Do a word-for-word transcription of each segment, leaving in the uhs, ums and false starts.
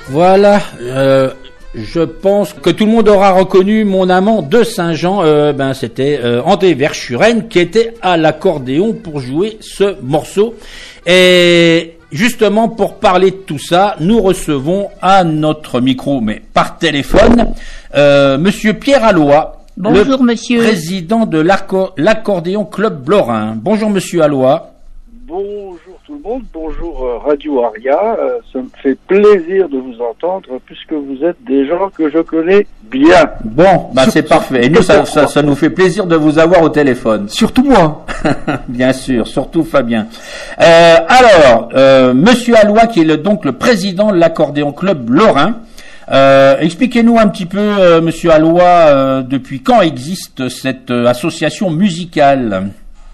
Voilà, euh, je pense que tout le monde aura reconnu mon amant de Saint-Jean. Euh, ben c'était euh, André Verschuren qui était à l'accordéon pour jouer ce morceau. Et justement, pour parler de tout ça, nous recevons à notre micro, mais par téléphone, euh, Monsieur Pierre Alloy. Bonjour, le monsieur. Président de l'accordéon Club Lorrain. Bonjour, Monsieur Alloy. Bonjour tout le monde, bonjour euh, Radio Aria, euh, ça me fait plaisir de vous entendre puisque vous êtes des gens que je connais bien. Bon, bah c'est parfait. Et nous, ça, ça, ça nous fait plaisir de vous avoir au téléphone. Surtout moi. Bien sûr, surtout Fabien. Euh, alors, euh, Monsieur Alloy, qui est le, donc le président de l'accordéon Club Lorrain, euh, expliquez-nous un petit peu, euh, Monsieur Alloy, euh, depuis quand existe cette euh, association musicale?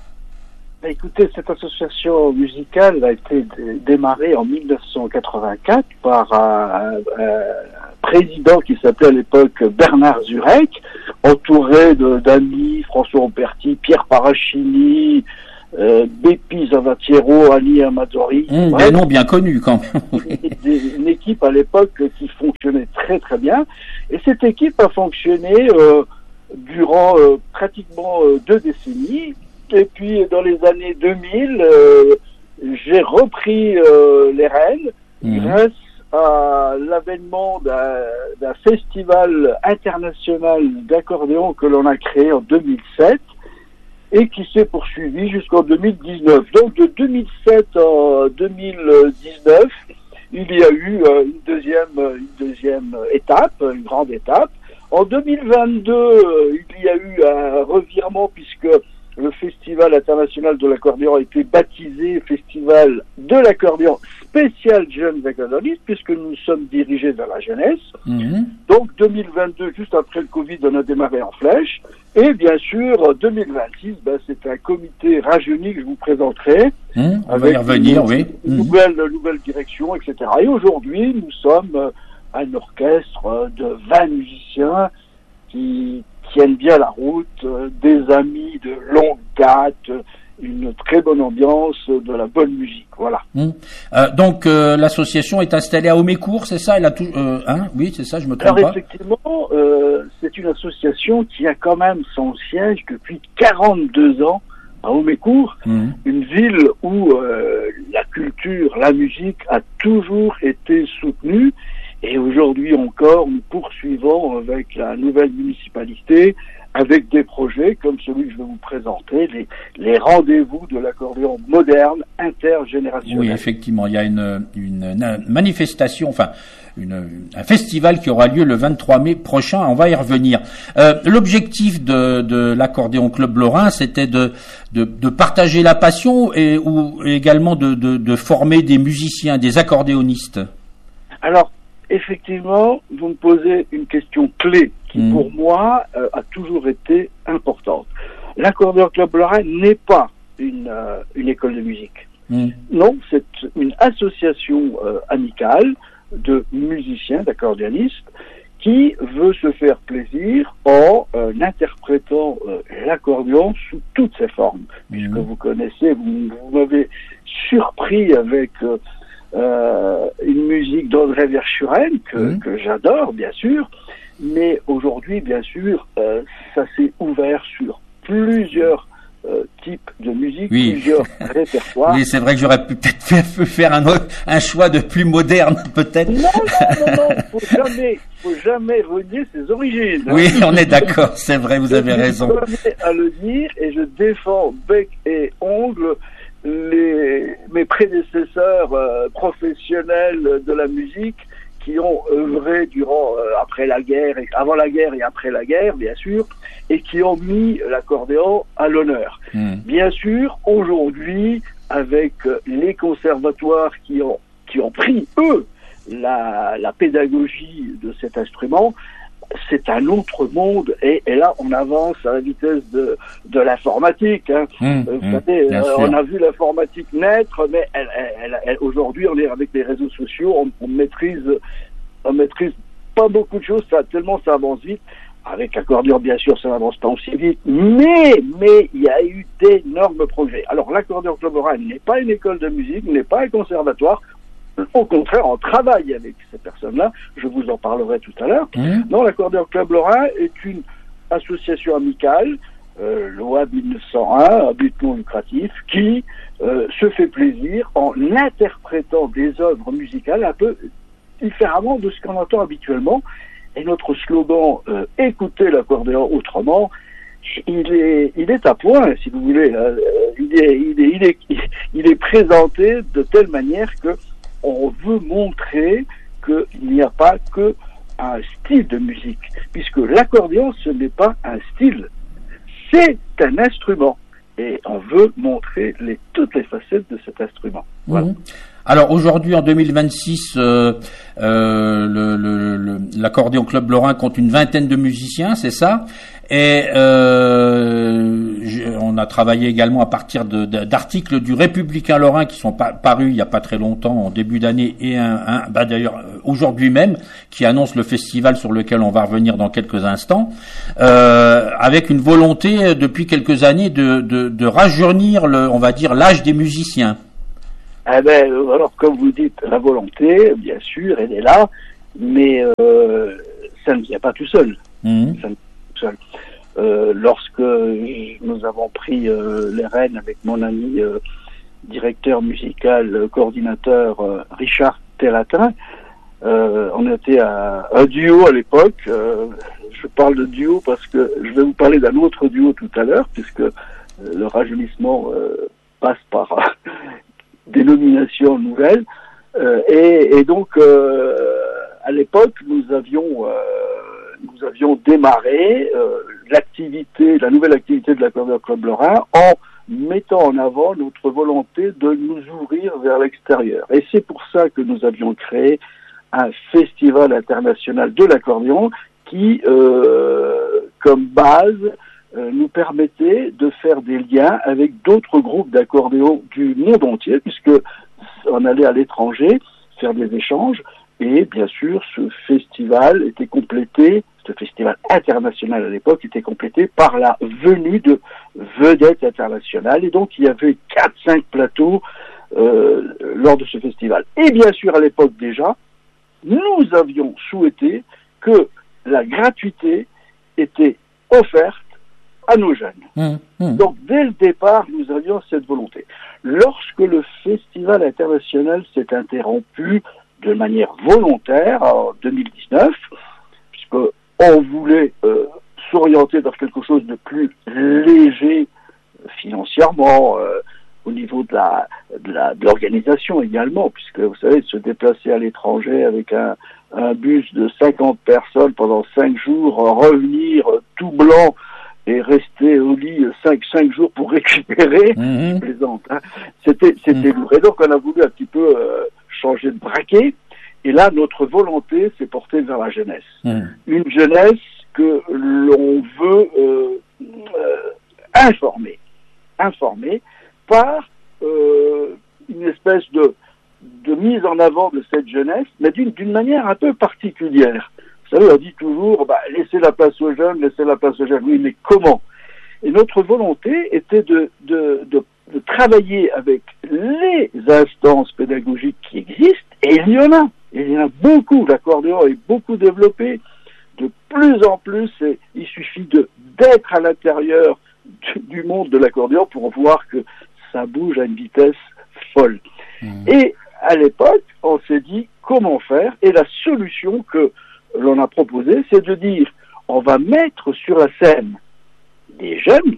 Écoutez, cette association musicale a été d- démarrée en mille neuf cent quatre-vingt-quatre par un, un, un président qui s'appelait à l'époque Bernard Zurek, entouré de, d'amis, François Auperti, Pierre Parachini, euh, Bepi Zavatiero, Ali Amadori. Mmh, des noms bien connus quand même. Une équipe à l'époque qui fonctionnait très très bien. Et cette équipe a fonctionné euh, durant euh, pratiquement euh, deux décennies. Et puis, dans les années deux mille, euh, j'ai repris euh, les rênes mmh. grâce à l'avènement d'un, d'un festival international d'accordéon que l'on a créé en deux mille sept et qui s'est poursuivi jusqu'en deux mille dix-neuf. Donc, de deux mille sept à deux mille dix-neuf, il y a eu euh, une deuxième, une deuxième étape, une grande étape. En deux mille vingt-deux, euh, il y a eu un revirement puisque le Festival international de l'accordéon a été baptisé Festival de l'accordéon spécial jeunes accordéonistes puisque nous sommes dirigés vers la jeunesse. Mmh. Donc deux mille vingt-deux, juste après le Covid, on a démarré en flèche. Et bien sûr, deux mille vingt-six, ben, c'est un comité rajeuni que je vous présenterai. Mmh, on avec va y revenir, une, oui. Une nouvelle, mmh. nouvelle direction, et cetera. Et aujourd'hui, nous sommes un orchestre de vingt musiciens qui tiennent bien la route, euh, des amis de longue date, une très bonne ambiance, de la bonne musique, voilà. Mmh. Euh, donc euh, l'association est installée à Aumécourt, c'est ça? Elle a tout, euh, hein oui, c'est ça, je me trompe Alors, pas. effectivement, euh, c'est une association qui a quand même son siège depuis quarante-deux ans à Aumécourt, mmh. une ville où euh, la culture, la musique a toujours été soutenue. Et aujourd'hui encore, nous poursuivons avec la nouvelle municipalité, avec des projets comme celui que je vais vous présenter, les, les rendez-vous de l'accordéon moderne intergénérationnel. Oui, effectivement, il y a une, une, une manifestation, enfin, une, un festival qui aura lieu le vingt-trois mai prochain. On va y revenir. Euh, l'objectif de, de l'accordéon Club Lorrain, c'était de, de, de partager la passion et ou également de, de, de former des musiciens, des accordéonistes. Alors, effectivement, vous me posez une question clé qui, mmh. pour moi, euh, a toujours été importante. L'accordéon Club Lorrain n'est pas une, euh, une école de musique. Mmh. Non, c'est une association euh, amicale de musiciens, d'accordéonistes, qui veut se faire plaisir en euh, interprétant euh, l'accordéon sous toutes ses formes. Mmh. Puisque vous connaissez, vous, vous m'avez surpris avec... Euh, Euh, une musique d'André Verschuren que, mmh. que j'adore bien sûr, mais aujourd'hui bien sûr euh, ça s'est ouvert sur plusieurs euh, types de musique, oui. plusieurs répertoires. Oui, c'est vrai que j'aurais pu peut-être faire, faire un, un choix de plus moderne peut-être. Non, non, non, non, faut jamais, faut jamais renier ses origines. Oui, hein. On est d'accord, c'est vrai, vous avez je raison. Je suis à le dire et je défends bec et ongle Les, mes prédécesseurs euh, professionnels de la musique qui ont œuvré durant, euh, après la guerre, et, avant la guerre et après la guerre, bien sûr, et qui ont mis l'accordéon à l'honneur. Mmh. Bien sûr, aujourd'hui, avec euh, les conservatoires qui ont, qui ont pris, eux, la, la pédagogie de cet instrument, c'est un autre monde et, et là on avance à la vitesse de, de l'informatique. Hein. Mmh, vous mmh, savez, euh, on a vu l'informatique naître, mais elle, elle, elle, elle, aujourd'hui on est avec les réseaux sociaux, on, on maîtrise, on maîtrise pas beaucoup de choses, ça, tellement ça avance vite. Avec l'accordéon, bien sûr, ça n'avance pas aussi vite, mais mais il y a eu d'énormes progrès. Alors l'accordéon Club Lorrain n'est pas une école de musique, n'est pas un conservatoire. au contraire, on travaille avec ces personnes-là. Je vous en parlerai tout à l'heure. Mmh. Non, l'Accordéon Club Lorrain est une association amicale, euh, loi mille neuf cent un, à but non lucratif, qui euh, se fait plaisir en interprétant des œuvres musicales un peu différemment de ce qu'on entend habituellement. Et notre slogan euh, « Écoutez l'accordéon autrement », il est, il est à point, si vous voulez. Euh, il, est, il, est, il, est, il est présenté de telle manière que on veut montrer qu'il n'y a pas que un style de musique, puisque l'accordéon, ce n'est pas un style, c'est un instrument. Et on veut montrer les, toutes les facettes de cet instrument. Voilà. Mmh. Alors aujourd'hui, en deux mille vingt-six, euh, euh, le, le, le, l'Accordéon Club Lorrain compte une vingtaine de musiciens, c'est ça. Et euh, je, on a travaillé également à partir de, de, d'articles du Républicain Lorrain qui sont pa- parus il y a pas très longtemps, en début d'année, et un, un bah d'ailleurs aujourd'hui même, qui annonce le festival sur lequel on va revenir dans quelques instants, euh, avec une volonté depuis quelques années de, de, de rajeunir, le, on va dire, l'âge des musiciens. Eh ben, alors, comme vous dites, la volonté, bien sûr, elle est là, mais euh, ça ne vient pas tout seul. Mmh. Ça ne vient pas tout seul. Euh, lorsque nous avons pris euh, les rênes avec mon ami euh, directeur musical, euh, coordinateur euh, Richard Terratin, euh, on était à un duo à l'époque. Euh, je parle de duo parce que je vais vous parler d'un autre duo tout à l'heure, puisque euh, le rajeunissement euh, passe par des nominations nouvelles, euh, et, et donc euh, à l'époque nous avions euh, nous avions démarré euh, l'activité, la nouvelle activité de l'Accordéon Club Lorrain en mettant en avant notre volonté de nous ouvrir vers l'extérieur. Et c'est pour ça que nous avions créé un festival international de l'accordéon qui, euh, comme base, Euh, nous permettait de faire des liens avec d'autres groupes d'accordéons du monde entier, puisque on allait à l'étranger faire des échanges, et bien sûr ce festival était complété, ce festival international à l'époque était complété par la venue de vedettes internationales, et donc il y avait quatre cinq plateaux euh, lors de ce festival. Et bien sûr à l'époque déjà, nous avions souhaité que la gratuité était offerte à nos jeunes. Mmh, mmh. Donc, dès le départ, nous avions cette volonté. Lorsque le festival international s'est interrompu de manière volontaire en deux mille dix-neuf, puisque on voulait euh, s'orienter vers quelque chose de plus léger financièrement, euh, au niveau de la, de la, de l'organisation également, puisque vous savez, se déplacer à l'étranger avec un, un bus de cinquante personnes pendant cinq jours, revenir tout blanc, et rester au lit cinq, cinq jours pour récupérer, mmh. plaisante, hein. C'était, c'était mmh. lourd. Et donc, on a voulu un petit peu euh, changer de braquet. Et là, notre volonté s'est portée vers la jeunesse. Mmh. Une jeunesse que l'on veut euh, euh, informer. Informer par euh, une espèce de, de mise en avant de cette jeunesse, mais d'une, d'une manière un peu particulière. Vous savez, on dit toujours, bah, laissez la place aux jeunes, laissez la place aux jeunes. Oui, mais comment? Et notre volonté était de, de, de, de travailler avec les instances pédagogiques qui existent, et il y en a. Il y en a beaucoup. L'accordéon est beaucoup développé, de plus en plus, et il suffit de, d'être à l'intérieur du, du monde de l'accordéon pour voir que ça bouge à une vitesse folle. Mmh. Et à l'époque, on s'est dit, comment faire? Et la solution que l'on a proposé, c'est de dire, on va mettre sur la scène des jeunes,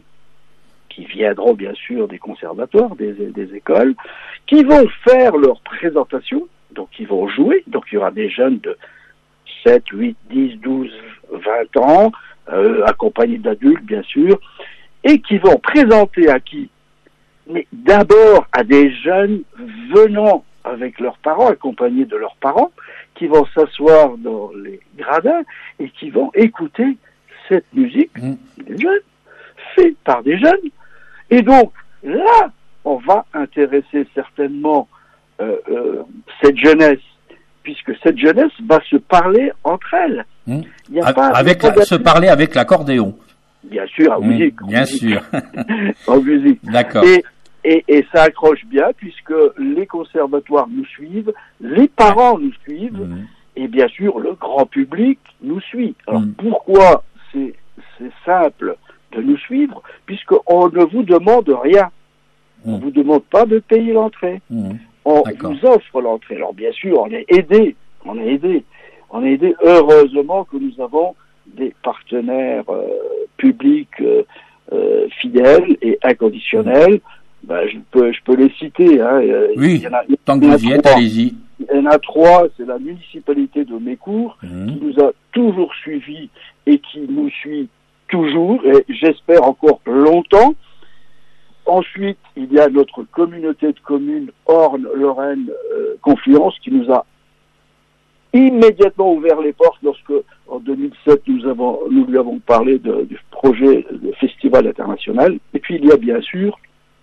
qui viendront bien sûr des conservatoires, des, des écoles, qui vont faire leur présentation, donc ils vont jouer, donc il y aura des jeunes de sept, huit, dix, douze, vingt ans, euh, accompagnés d'adultes bien sûr, et qui vont présenter à qui? Mais d'abord à des jeunes venant avec leurs parents, accompagnés de leurs parents, qui vont s'asseoir dans les gradins et qui vont écouter cette musique mmh. des jeunes, faite par des jeunes. Et donc, là, on va intéresser certainement euh, euh, cette jeunesse, puisque cette jeunesse va se parler entre elles. Mmh. Il y a pas, avec la, se parler avec l'accordéon. Bien sûr, en mmh, musique. En bien musique. sûr. En musique. D'accord. Et et, et ça accroche bien puisque les conservatoires nous suivent, les parents nous suivent, mmh. et bien sûr le grand public nous suit. Alors mmh. pourquoi c'est, c'est simple de nous suivre? Puisqu'on ne vous demande rien. Mmh. On ne vous demande pas de payer l'entrée. Mmh. On D'accord. vous offre l'entrée. Alors bien sûr, on est aidé. On est aidé. On est aidé. Heureusement que nous avons des partenaires euh, publics euh, euh, fidèles et inconditionnels. Ben, je peux, je peux les citer. Hein. Oui, il y en a, il y tant que vous y êtes, allez-y. Il y en a trois. C'est la municipalité de Mécourt mmh. qui nous a toujours suivis et qui nous suit toujours, et j'espère encore longtemps. Ensuite, il y a notre communauté de communes Orne-Lorraine euh, Confluence qui nous a immédiatement ouvert les portes lorsque, en deux mille sept, nous avons, nous lui avons parlé de, du projet de festival international. Et puis, il y a bien sûr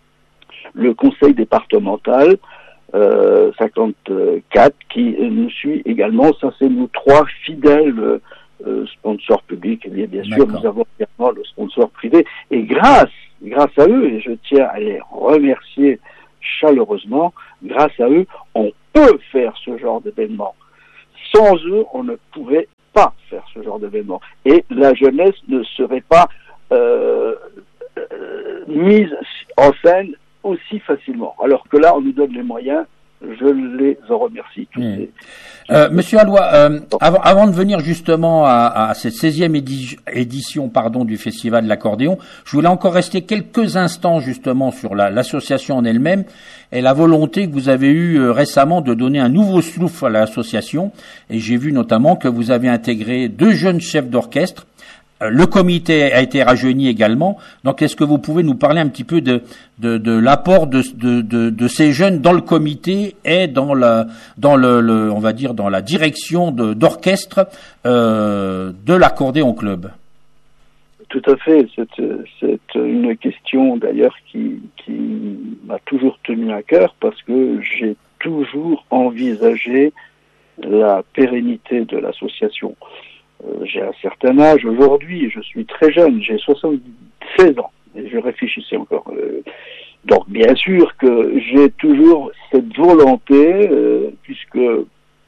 le conseil départemental euh, cinquante-quatre qui nous suit également. Ça, c'est nos trois fidèles euh, sponsors publics. Et bien, bien sûr, nous avons également le sponsor privé. Et grâce Grâce à eux, et je tiens à les remercier chaleureusement, grâce à eux, on peut faire ce genre d'événement. Sans eux, on ne pouvait pas faire ce genre d'événement. Et la jeunesse ne serait pas euh, euh, mise en scène aussi facilement. Alors que là, on nous donne les moyens. Je les en remercie. Tous mmh. ces... euh, Monsieur Alloy, euh, avant, avant de venir justement à, à cette seizième édi- édition pardon, du Festival de l'Accordéon, je voulais encore rester quelques instants justement sur la, l'association en elle-même et la volonté que vous avez eue euh, récemment de donner un nouveau souffle à l'association. Et j'ai vu notamment que vous avez intégré deux jeunes chefs d'orchestre. Le comité a été rajeuni également. Donc, est-ce que vous pouvez nous parler un petit peu de de, de l'apport de, de de de ces jeunes dans le comité et dans la dans le, le on va dire dans la direction de d'orchestre euh, de l'Accordéon Club? Tout à fait. C'est c'est une question d'ailleurs qui qui m'a toujours tenu à cœur parce que j'ai toujours envisagé la pérennité de l'association. Euh, j'ai un certain âge aujourd'hui, je suis très jeune, j'ai soixante-seize ans, et je réfléchissais encore. Euh, donc bien sûr que j'ai toujours cette volonté, euh, puisque euh,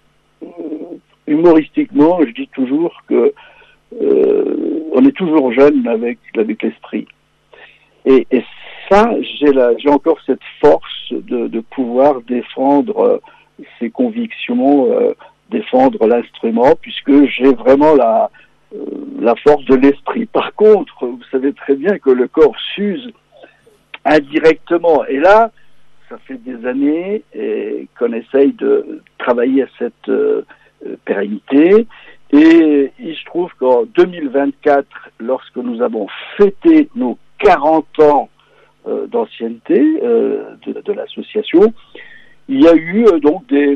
humoristiquement, je dis toujours que euh, on est toujours jeune avec, avec l'esprit. Et, et ça, j'ai, la, j'ai encore cette force de, de pouvoir défendre euh, ces convictions, euh, défendre l'instrument, puisque j'ai vraiment la, euh, la force de l'esprit. Par contre, vous savez très bien que le corps s'use indirectement. Et là, ça fait des années et qu'on essaye de travailler à cette euh, pérennité. Et il se trouve qu'en deux mille vingt-quatre, lorsque nous avons fêté nos quarante ans euh, d'ancienneté euh, de, de l'association, il y a eu euh, donc des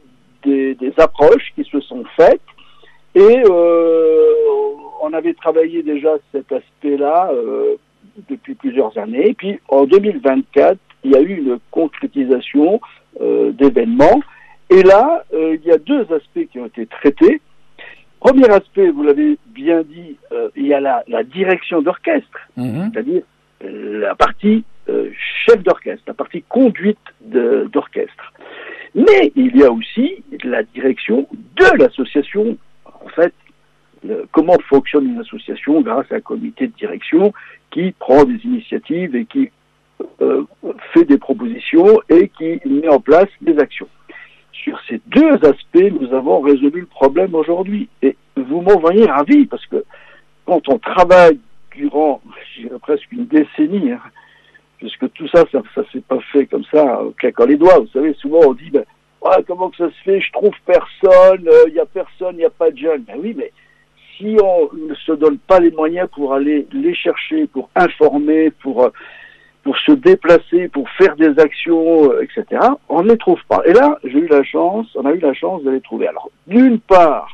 Des, des approches qui se sont faites et euh, on avait travaillé déjà cet aspect-là euh, depuis plusieurs années. Et puis en deux mille vingt-quatre, il y a eu une concrétisation euh, d'événements. Et là, euh, il y a deux aspects qui ont été traités. Premier aspect, vous l'avez bien dit, euh, il y a la, la direction d'orchestre, mmh. c'est-à-dire euh, la partie euh, chef d'orchestre, la partie conduite de, d'orchestre. Mais il y a aussi la direction de l'association. En fait, le, comment fonctionne une association grâce à un comité de direction qui prend des initiatives et qui euh, fait des propositions et qui met en place des actions. Sur ces deux aspects, nous avons résolu le problème aujourd'hui. Et vous m'en voyez ravi, parce que quand on travaille durant, je dirais presque une décennie, hein, puisque tout ça, ça, ça s'est pas fait comme ça, en claquant les doigts. Vous savez, souvent on dit, ben, ouais, comment que ça se fait, je trouve personne, il euh, y a personne, il n'y a pas de jeunes. Ben oui, mais si on ne se donne pas les moyens pour aller les chercher, pour informer, pour, euh, pour se déplacer, pour faire des actions, euh, et cetera, on ne les trouve pas. Et là, j'ai eu la chance, on a eu la chance de les trouver. Alors, d'une part,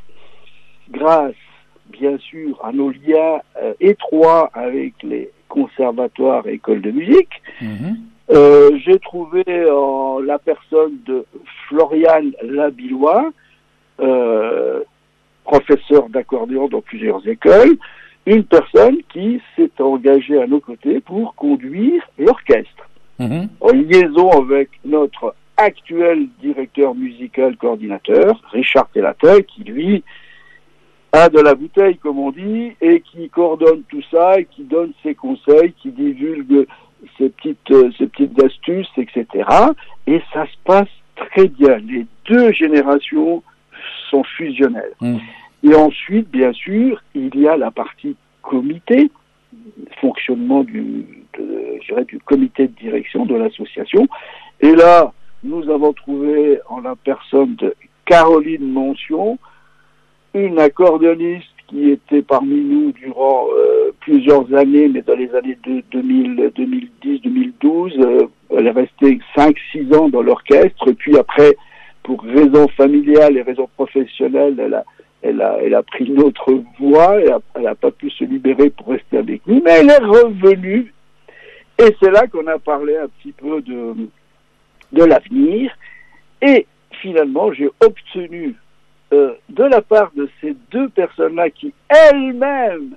grâce, bien sûr, à nos liens euh, étroits avec les conservatoires et écoles de musique, mmh. euh, j'ai trouvé en la personne de Florian Labillois, euh, professeur d'accordéon dans plusieurs écoles, une personne qui s'est engagée à nos côtés pour conduire l'orchestre. mmh. en liaison avec notre actuel directeur musical coordinateur, Richard Telatin, qui lui a de la bouteille, comme on dit, et qui coordonne tout ça, et qui donne ses conseils, qui divulgue ses petites, euh, ses petites astuces, et cetera. Et ça se passe très bien. Les deux générations sont fusionnelles. Mmh. Et ensuite, bien sûr, il y a la partie comité, fonctionnement du, de, je dirais, du comité de direction de l'association. Et là, nous avons trouvé en la personne de Caroline Mention, une accordéoniste qui était parmi nous durant euh, plusieurs années, mais dans les années de deux mille, deux mille dix, deux mille douze, euh, elle est restée cinq six ans dans l'orchestre, puis après, pour raisons familiales et raisons professionnelles, elle a, elle a, elle a pris une autre voie, elle n'a pas pu se libérer pour rester avec nous, mais elle est revenue, et c'est là qu'on a parlé un petit peu de, de l'avenir, et finalement, j'ai obtenu Euh, de la part de ces deux personnes-là qui elles-mêmes,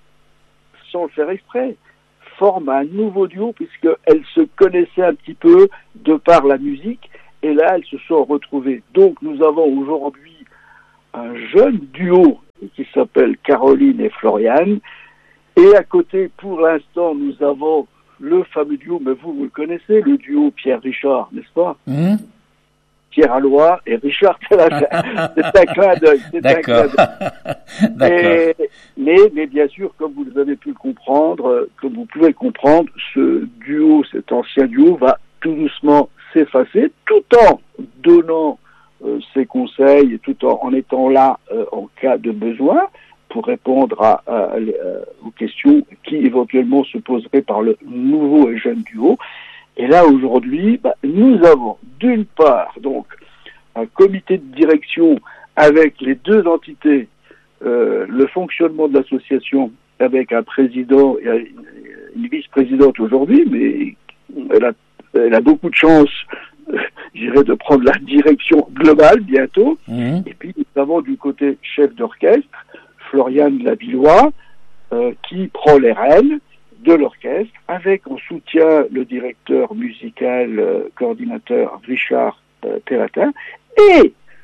sans le faire exprès, forment un nouveau duo puisqu'elles se connaissaient un petit peu de par la musique et là elles se sont retrouvées. Donc nous avons aujourd'hui un jeune duo qui s'appelle Caroline et Floriane et à côté pour l'instant nous avons le fameux duo, mais vous vous le connaissez, le duo Pierre-Richard, n'est-ce pas? Mmh. Pierre Alloy et Richard Telatin. C'est un clin d'œil. C'est D'accord. un clin d'œil. D'accord. Et, mais, mais bien sûr, comme vous avez pu le comprendre, comme vous pouvez le comprendre, ce duo, cet ancien duo, va tout doucement s'effacer, tout en donnant euh, ses conseils et tout en, en étant là euh, en cas de besoin pour répondre à, à, à, aux questions qui éventuellement se poseraient par le nouveau et jeune duo. Et là, aujourd'hui, bah, nous avons d'une part donc un comité de direction avec les deux entités, euh, le fonctionnement de l'association avec un président et une vice-présidente aujourd'hui, mais elle a, elle a beaucoup de chance, euh, je dirais, de prendre la direction globale bientôt. Mmh. Et puis, nous avons du côté chef d'orchestre, Floriane Lavillois, euh, qui prend les rênes de l'orchestre, avec en soutien le directeur musical, euh, coordinateur Richard euh, Telatin, et,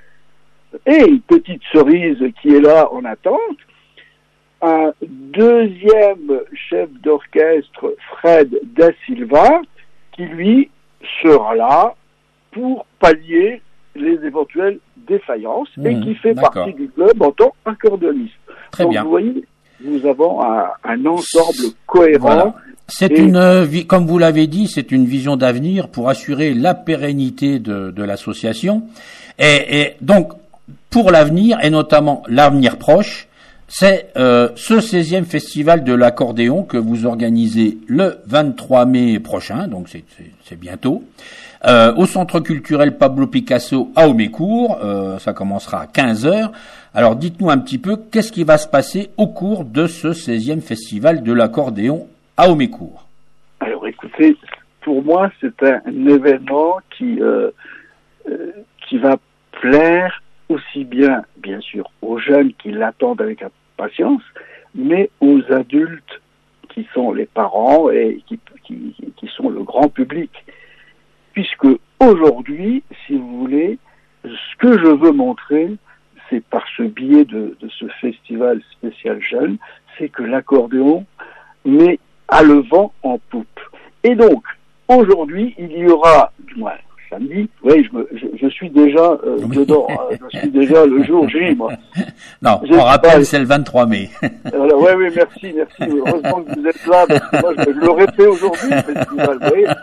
et une petite cerise qui est là en attente, un deuxième chef d'orchestre, Fred Da Silva, qui lui sera là pour pallier les éventuelles défaillances mmh, et qui fait d'accord. partie du club en tant qu'accordéoniste. Très Donc, bien. Vous voyez, nous avons un, un ensemble cohérent. Voilà. C'est et... une, comme vous l'avez dit, c'est une vision d'avenir pour assurer la pérennité de, de l'association. Et, et donc, pour l'avenir, et notamment l'avenir proche, c'est euh, ce seizième festival de l'accordéon que vous organisez le vingt-trois mai prochain, donc c'est, c'est, c'est bientôt, euh, au Centre culturel Pablo Picasso à Haumécourt. Euh, ça commencera à quinze heures. Alors dites-nous un petit peu, qu'est-ce qui va se passer au cours de ce seizième festival de l'accordéon à Haumécourt? Alors écoutez, pour moi c'est un, un événement qui, euh, euh, qui va plaire aussi bien, bien sûr, aux jeunes qui l'attendent avec impatience, mais aux adultes qui sont les parents et qui, qui, qui sont le grand public. Puisque aujourd'hui, si vous voulez, ce que je veux montrer, c'est par ce biais de, de ce festival spécial jeune, c'est que l'accordéon met à le vent en poupe. Et donc, aujourd'hui, il y aura, du moins samedi, oui, je, me, je, je suis déjà euh, oui. dedans, hein, je suis déjà le jour J, moi. Non, je on rappelle, pas... c'est le vingt-trois mai. Alors, oui, oui, merci, merci. Heureusement que vous êtes là, parce que moi, je, je l'aurais fait aujourd'hui, le festival, vous voyez.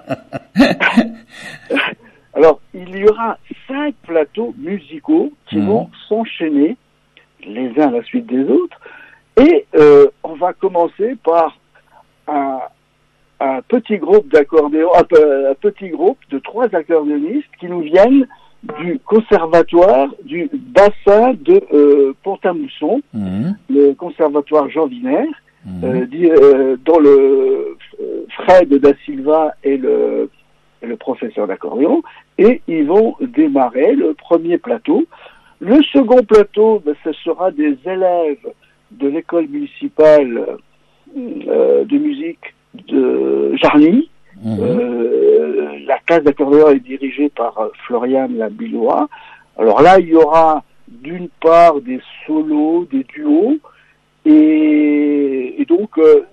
Alors, il y aura cinq plateaux musicaux qui mmh. vont s'enchaîner les uns à la suite des autres. Et euh, on va commencer par un, un petit groupe d'accordéon, un, un petit groupe de trois accordéonistes qui nous viennent du conservatoire du bassin de euh, Pont-à-Mousson, mmh. le conservatoire Jean Wiener, mmh. euh, dit, euh, dont le euh, Fred Da Silva est le le professeur d'accordéon, et ils vont démarrer le premier plateau. Le second plateau, ben, ce sera des élèves de l'école municipale euh, de musique de Jarny, Mmh. Euh, la classe d'accordéon est dirigée par euh, Florian Labillois. Alors là, il y aura d'une part des solos, des duos, et, et donc euh,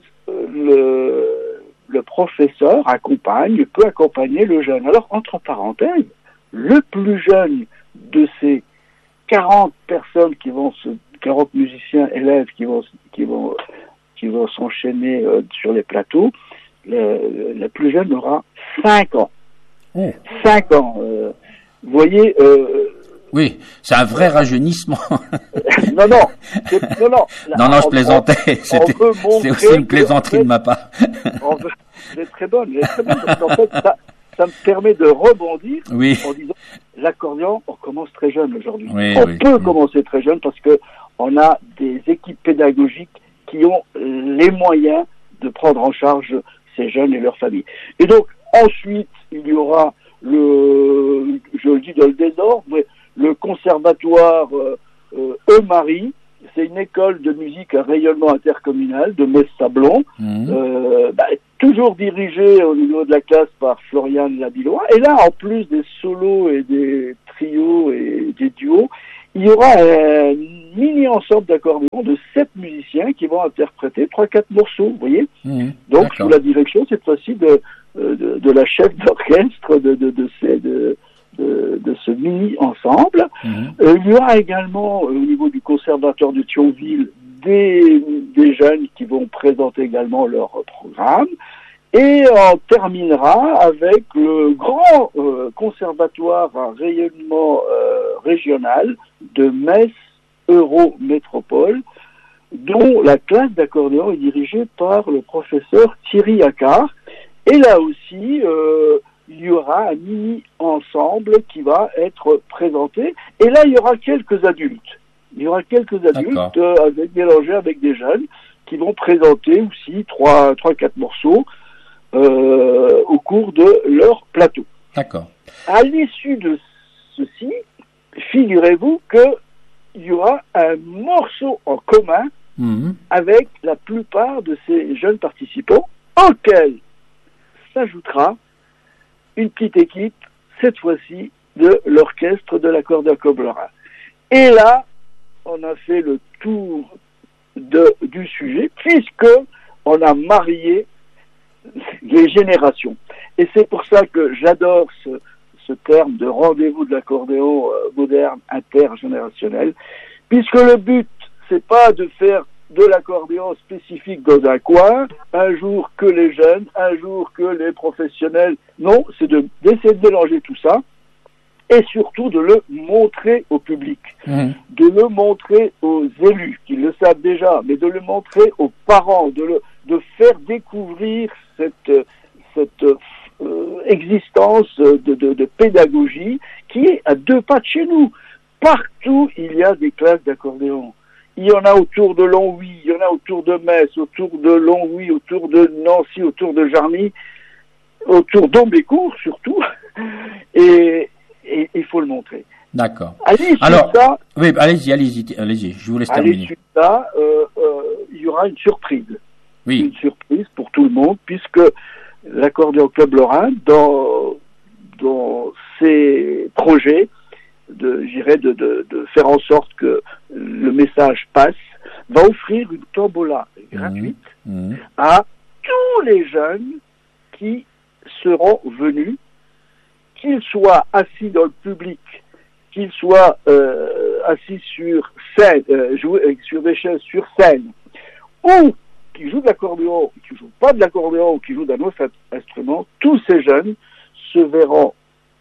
le, le professeur accompagne, peut accompagner le jeune. Alors, entre parenthèses, le plus jeune de ces quarante personnes qui vont se, quarante musiciens, élèves qui vont, qui vont, qui vont s'enchaîner euh, sur les plateaux, le, le plus jeune aura cinq ans. Oh. cinq ans. Euh, vous voyez, euh, oui, c'est un vrai rajeunissement. non, non, c'est, non, non. Là, non, non, on, je plaisantais. On, c'était, on c'était aussi une plaisanterie que, de ma part. Veut, vous êtes très bonne, vous êtes très bonne, parce qu'en fait, ça, ça me permet de rebondir oui. en disant, l'accordéon, on commence très jeune aujourd'hui. Oui, on oui, peut oui. commencer très jeune parce que on a des équipes pédagogiques qui ont les moyens de prendre en charge ces jeunes et leurs familles. Et donc, ensuite, il y aura le, je le dis dans le désordre, mais le conservatoire euh, euh, Eumarie, c'est une école de musique à rayonnement intercommunal de Metz-Sablon, mmh. euh, bah, toujours dirigée au niveau de la classe par Florian Labillois. Et là, en plus des solos et des trios et des duos, il y aura un mini-ensemble d'accordéon de sept musiciens qui vont interpréter trois quatre morceaux, vous voyez. Mmh. Donc, d'accord. Sous la direction, cette fois-ci, de, de, de la chef d'orchestre de, de, de ces... De, De, de ce mini-ensemble. Mmh. Euh, il y aura également, euh, au niveau du conservatoire de Thionville, des, des jeunes qui vont présenter également leur programme. Et on terminera avec le grand euh, conservatoire à rayonnement euh, régional de Metz Eurométropole, dont la classe d'accordéon est dirigée par le professeur Thierry Accard. Et là aussi, euh, il y aura un mini-ensemble qui va être présenté. Et là, il y aura quelques adultes. Il y aura quelques adultes euh, avec, mélangés avec des jeunes qui vont présenter aussi trois, trois, quatre morceaux euh, au cours de leur plateau. D'accord. À l'issue de ceci, figurez-vous qu'il y aura un morceau en commun mmh. avec la plupart de ces jeunes participants, auquel s'ajoutera une petite équipe, cette fois-ci, de l'orchestre de l'accordéon Cobblerin. Et là, on a fait le tour de, du sujet, puisque on a marié les générations. Et c'est pour ça que j'adore ce, ce terme de rendez-vous de l'accordéon euh, moderne intergénérationnel, puisque le but, c'est pas de faire de l'accordéon spécifique dans un coin, un jour que les jeunes, un jour que les professionnels. Non, c'est de, d'essayer de mélanger tout ça et surtout de le montrer au public, mmh. de le montrer aux élus qui le savent déjà, mais de le montrer aux parents, de, le, de faire découvrir cette, cette euh, existence de, de, de pédagogie qui est à deux pas de chez nous. Partout, il y a des classes d'accordéon. Il y en a autour de Longwy, il y en a autour de Metz, autour de Longwy, autour de Nancy, autour de Jarny, autour d'Aubécourt surtout, et il faut le montrer. D'accord. Allez, Alors, ça, oui, allez-y, allez-y, allez-y, je vous laisse terminer. À l'issue de ça, euh, euh, il y aura une surprise. Oui. Une surprise pour tout le monde, puisque l'accordéon Club Lorrain, dans, dans ses projets, de, j'irais de, de, de faire en sorte que le message passe, va offrir une tombola gratuite mmh. Mmh. à tous les jeunes qui seront venus, qu'ils soient assis dans le public, qu'ils soient euh, assis sur scène, euh, jouer, sur des chaises sur scène, ou qui jouent de l'accordéon, qui jouent pas de l'accordéon, ou qui jouent d'un autre instrument, tous ces jeunes se verront.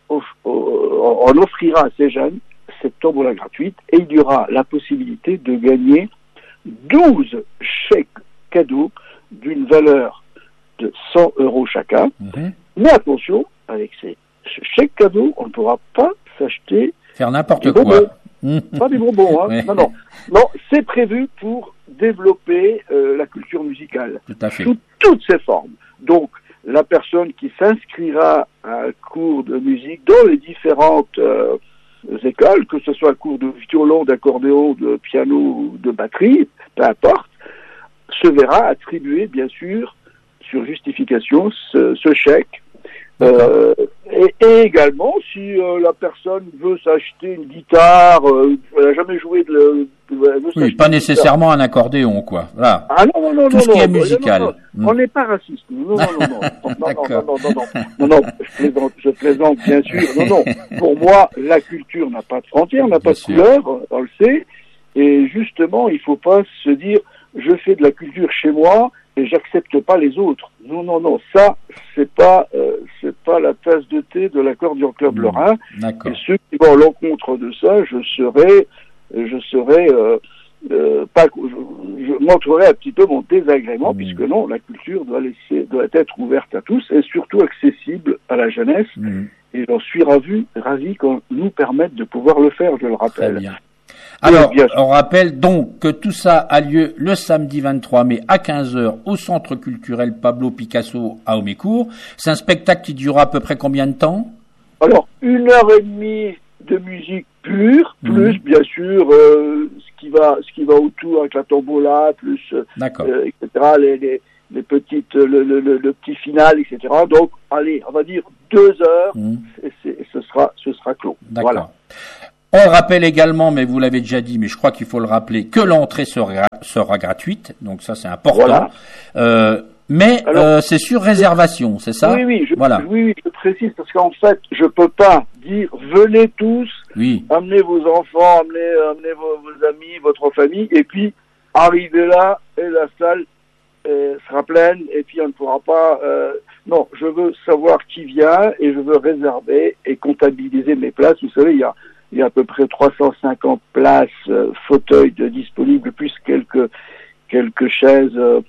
On offrira à ces jeunes cette tombola gratuite et il y aura la possibilité de gagner douze chèques cadeaux d'une valeur de cent euros chacun. Mmh. Mais attention, avec ces chèques cadeaux, on ne pourra pas s'acheter faire n'importe quoi. Mmh. Pas des bonbons, hein. Ouais. Non, non. Non, c'est prévu pour développer euh, la culture musicale. Tout à fait. Sous toutes ses formes. Donc, la personne qui s'inscrira à un cours de musique dans les différentes euh, écoles, que ce soit un cours de violon, d'accordéon, de piano ou de batterie, peu importe, se verra attribuer, bien sûr, sur justification ce, ce chèque. Euh, et, et également, si euh, la personne veut s'acheter une guitare, euh, elle n'a jamais joué de, de, de oui, pas nécessairement un accordéon, quoi. Voilà. Ah non, non, non, tout non, ce qui non, est musical. Non, non, non. Mm. On n'est pas raciste. Non, non, non, non, non, non, D'accord. non, non, non, non, non, non, je plaisante, je plaisante, bien sûr. Non, non. Pour moi, la culture n'a pas de frontières, n'a pas de couleur, on le sait. Et justement, il faut pas se dire, je fais de la culture chez moi et j'accepte pas les autres. Non, non, non, ça, c'est pas, euh, c'est pas la tasse de thé de l'accordéon club mmh, lorrain. D'accord. Et ceux qui vont à l'encontre de ça, je serai, je serai, euh, euh, pas, je, je montrerai un petit peu mon désagrément, mmh. puisque non, la culture doit laisser, doit être ouverte à tous et surtout accessible à la jeunesse. Mmh. Et j'en suis ravi, ravi qu'on nous permette de pouvoir le faire, je le rappelle. Très bien. Alors, on rappelle donc que tout ça a lieu le samedi vingt-trois mai à quinze heures au Centre culturel Pablo Picasso à Haut-Mécourt. C'est un spectacle qui durera à peu près combien de temps? Alors, une heure et demie de musique pure, plus mmh. bien sûr euh, ce qui va ce qui va autour avec la tombola, plus euh, et cetera, les, les, les petites, le, le, le, le petit final, et cetera. Donc, allez, on va dire deux heures mmh. et, c'est, et ce sera ce sera clos. D'accord. Voilà. On rappelle également, mais vous l'avez déjà dit, mais je crois qu'il faut le rappeler, que l'entrée sera, sera gratuite, donc ça c'est important. Voilà. Euh, mais Alors, euh, c'est sur réservation, c'est ça? Oui, oui, je, voilà. oui, oui, je précise parce qu'en fait, je peux pas dire venez tous, oui. amenez vos enfants, amenez, amenez vos, vos amis, votre famille, et puis arrivez là et la salle euh, sera pleine et puis on ne pourra pas. Euh, non, je veux savoir qui vient et je veux réserver et comptabiliser mes places. Vous savez, il y a Il y a à peu près trois cent cinquante places, euh, fauteuils de disponibles, plus quelques quelques chaises euh,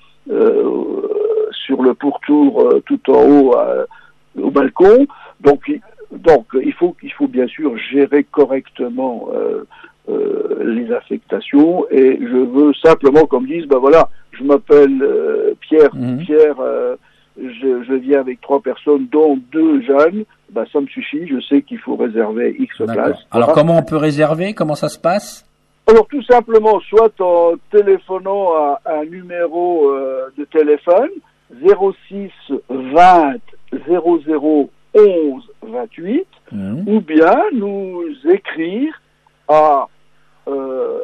euh, sur le pourtour euh, tout en haut euh, au balcon. Donc, il, donc il faut il faut bien sûr gérer correctement euh, euh, les affectations. Et je veux simplement qu'on me dise, ben voilà, je m'appelle euh, Pierre mmh. Pierre. Euh, Je, je viens avec trois personnes, dont deux jeunes, bah, ça me suffit, je sais qu'il faut réserver X D'accord. places. Alors voilà. Comment on peut réserver? Comment ça se passe? Alors tout simplement, soit en téléphonant à un numéro euh, de téléphone, zéro six vingt zéro zéro onze vingt-huit, mmh. ou bien nous écrire à euh,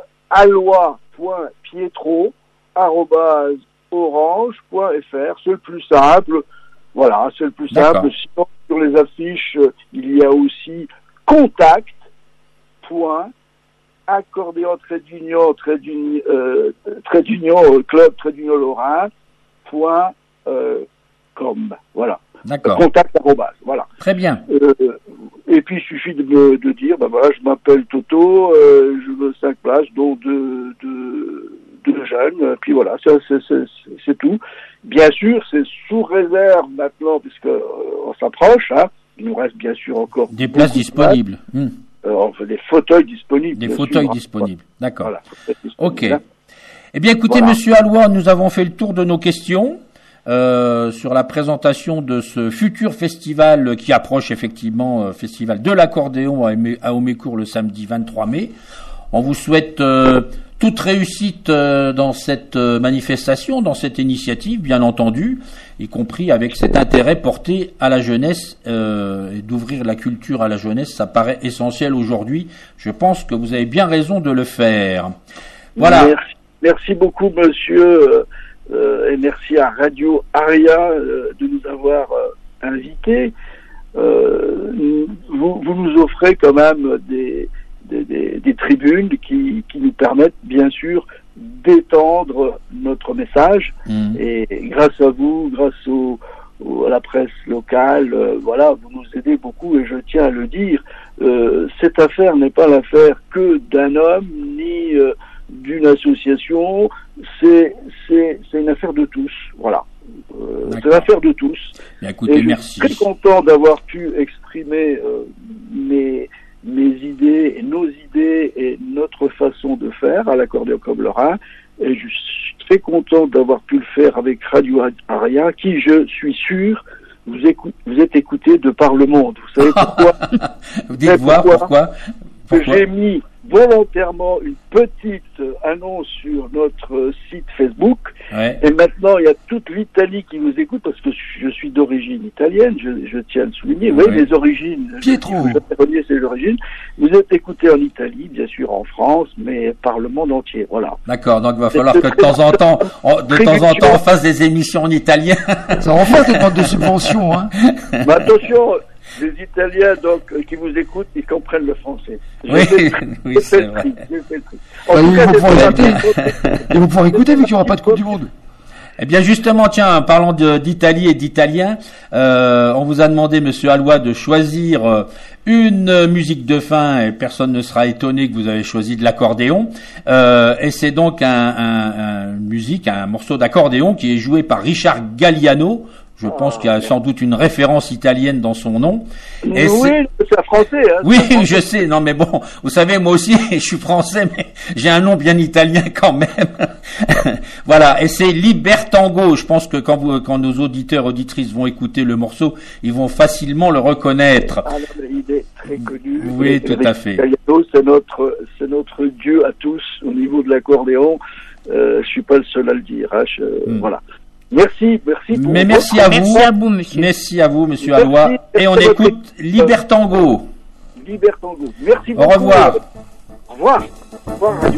aloi.pietro arobase orange point f r, c'est le plus simple. Voilà, c'est le plus D'accord. simple. Sinon, sur les affiches, il y a aussi contact point accordéon trait d'union trait d'union euh, trait d'union club trait d'union lorrain point euh, com. Voilà. D'accord. Contact arrobase. Voilà. Très bien. Euh, et puis il suffit de me de dire, ben voilà, je m'appelle Toto, euh, je veux cinq places, dont deux deux deux jeunes, puis voilà, c'est, c'est, c'est, c'est tout. Bien sûr, c'est sous réserve maintenant, puisque euh, on s'approche, hein. Il nous reste bien sûr encore des places disponibles. De places. Mmh. Euh, enfin, des fauteuils disponibles. Des fauteuils sûr, disponibles, hein. D'accord. Voilà, ok. Hein. Eh bien, écoutez, voilà. Monsieur Alloy, nous avons fait le tour de nos questions euh, sur la présentation de ce futur festival qui approche effectivement, euh, festival de l'accordéon à, à Haut-Mécourt le samedi vingt-trois mai. On vous souhaite euh, toute réussite euh, dans cette euh, manifestation, dans cette initiative, bien entendu, y compris avec cet intérêt porté à la jeunesse euh, et d'ouvrir la culture à la jeunesse. Ça paraît essentiel aujourd'hui. Je pense que vous avez bien raison de le faire. Voilà. Merci, merci beaucoup, monsieur, euh, et merci à Radio Aria euh, de nous avoir euh, invités. Euh, vous, vous nous offrez quand même des Des, des, des tribunes qui, qui nous permettent bien sûr d'étendre notre message mmh. et grâce à vous, grâce au, au, à la presse locale, euh, voilà, vous nous aidez beaucoup et je tiens à le dire, euh, cette affaire n'est pas l'affaire que d'un homme ni euh, d'une association, c'est, c'est, c'est une affaire de tous, voilà. Euh, c'est l'affaire de tous. Bien, écoutez, et je merci. suis très content d'avoir pu exprimer euh, mes mes idées et nos idées et notre façon de faire à l'accordéon club lorrain. Et je suis très content d'avoir pu le faire avec Radio Aria, qui, je suis sûr, vous, écoute, vous êtes écouté de par le monde. Vous savez pourquoi? Vous dites voir pourquoi, pourquoi, pourquoi j'ai mis volontairement une petite annonce sur notre site Facebook. Ouais. Et maintenant, il y a toute l'Italie qui nous écoute parce que je suis d'origine italienne, je, je tiens à le souligner. Oui, Ouais. mes origines. Pietro. Je, je renier ses origines. Vous êtes écoutés en Italie, bien sûr en France, mais par le monde entier. Voilà. D'accord, donc il va falloir que de temps en temps, on- de temps en temps, on fasse des émissions en italien. Ça en fait des demandes de subvention, hein. Mais attention, les Italiens donc euh, qui vous écoutent, ils comprennent le français. J'ai Oui, fait le tri, oui, j'ai c'est fait le vrai. tri, j'ai fait le tri. En Bah, tout ils cas, vont c'est pouvoir pas- l'écouter. Ils vont pouvoir écouter vu qu'il n'y aura pas de Coupe du Monde. Eh bien justement, tiens, parlant de- d'Italie et d'Italiens, euh, on vous a demandé, Monsieur Allois, de choisir euh, une musique de fin, et personne ne sera étonné que vous avez choisi de l'accordéon. Euh, et c'est donc un, un, un musique, un morceau d'accordéon qui est joué par Richard Galliano. Je pense qu'il y a sans doute une référence italienne dans son nom. Et oui, c'est- c'est un français. Hein, Oui, c'est un je sais. Non, mais bon, vous savez, moi aussi, je suis français, mais j'ai un nom bien italien quand même. Voilà. Et c'est Libertango. Je pense que quand vous, quand nos auditeurs, auditrices vont écouter le morceau, ils vont facilement le reconnaître. Ah, non, mais il est très connu. Oui, Et tout à fait. Galliano, c'est notre, c'est notre dieu à tous au niveau de l'accordéon. Euh, je suis pas le seul à le dire. Hein, je- Hmm. Voilà. Merci, merci. Pour Mais votre- merci à vous. Merci à vous, monsieur. Merci à vous, Monsieur Merci. Allois. Et on Merci. écoute Libertango. Libertango. Merci Au beaucoup. revoir. Au revoir. Au revoir. Radio